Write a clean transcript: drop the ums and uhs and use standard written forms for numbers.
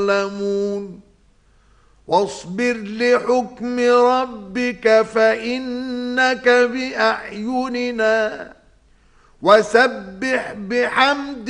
يعلمون واصبر لحكم ربك فإنك بأعيننا وسبح بحمد